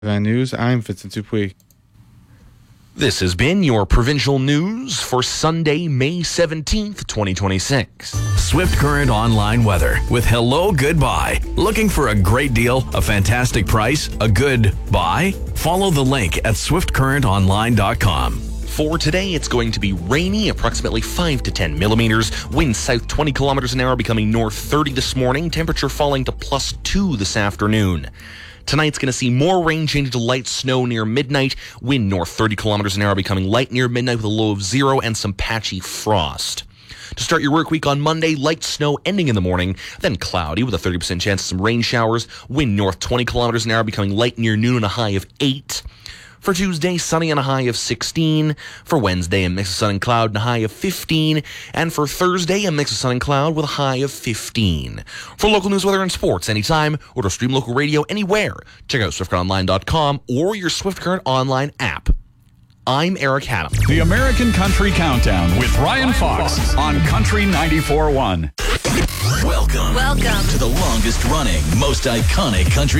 Van News, I'm Vincent Dupuis. This has been your provincial news for Sunday, May 17th, 2026. Swift Current online weather with Hello Goodbye. Looking for a great deal, a fantastic price, a good buy? Follow the link at swiftcurrentonline.com. For today, it's going to be rainy, approximately 5 to 10 millimeters. Wind south 20 kilometers an hour, becoming north 30 this morning. Temperature falling to +2 this afternoon. Tonight's going to see more rain change to light snow near midnight. Wind north 30 kilometers an hour, becoming light near midnight with a low of 0 and some patchy frost. To start your work week on Monday, light snow ending in the morning, then cloudy with a 30% chance of some rain showers. Wind north 20 kilometers an hour, becoming light near noon and a high of 8. For Tuesday, sunny and a high of 16. For Wednesday, a mix of sun and cloud and a high of 15. And for Thursday, a mix of sun and cloud with a high of 15. For local news, weather, and sports anytime, or to stream local radio anywhere, check out swiftcurrentonline.com or your Swift Current Online app. I'm Eric Haddam. The American Country Countdown with Ryan Fox on Country 94.1. Welcome to the longest running, most iconic country